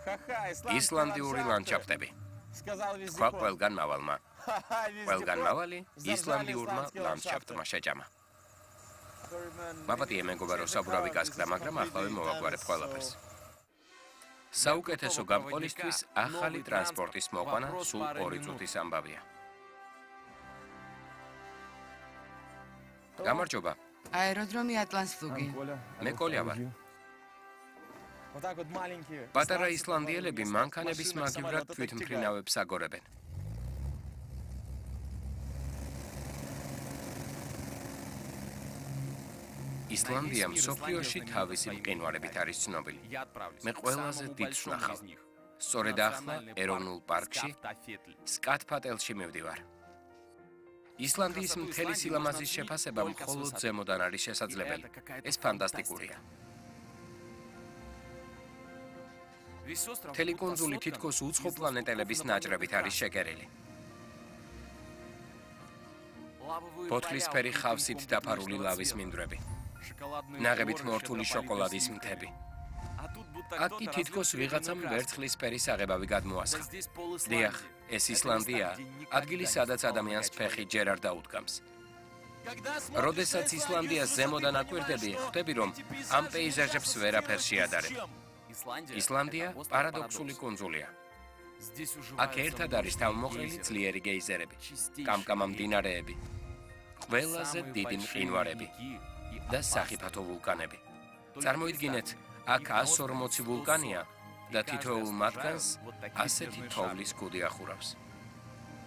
ისლანდიური ლანდშაფტები. თქვა ყველგან მავალმა. ყველგან მავალი ისლანდიურმა ლანდშაფტმა შეჭამა. მაპატიე მეგობარო საბურავი გასკდა, მაგრამ ახლავე მოვაგვარებ ყველაფერს. საუკეთესო გამყოლისთვის ახალი ტრანსპორტის მოყვანა სულ 2 წუთის ამბავია. გამარჯობა. აეროდრომი ატლანს ფლუგი. მე კოლია ვარ. პატარა ისლანდიელები მანქანების მაგივრად თვითმფრინავებს აგორებენ. ისლანდია მსოფლიოში თავისი მყინვარებით არის ცნობილი. მე ყველაზე დიდს ვნახავ. სწორედ ახლა ეროვნულ პარკში სკატფატელში მივდივარ. ისლანდიის მთელი სილამაზის შეფასება მხოლოდ ზემოდან არის შესაძლებელი. ეს ფანტასტიკურია. მთელი კუნძული თითქოს უცხო პლანეტელების ნაჭრებით არის შეკერილი. ფოთლისფერი ხავსით დაფარული ლავის მინდვრები. ნაღებით მორთული შოკოლადის მთები. აქ კი თითქოს ვიღაცამ ვერცხლისფერი საღებავი გადმოასხა. დიახ, ეს ისლანდია, ადგილი სადაც ადამიანს ფეხი ჯერ არ დაუდგამს. როდესაც ისლანდიას ზემოდან აკვირდები, ხვდები რომ ამ პეიზაჟებს ვერაფერ შეადარებ. ისლანდია პარადოქსული კუნძულია. აქ ერთად არის თავმოყრილი ძლიერი გეიზერები, კამკამა მდინარეები, ყველაზე დიდი მყინვარები და სახიფათო ვულკანები. წარმოიდგინეთ, აქ 140 ვულკანია და თითოეულ მათგანს ასეთი თოვლის კუდი ახურავს.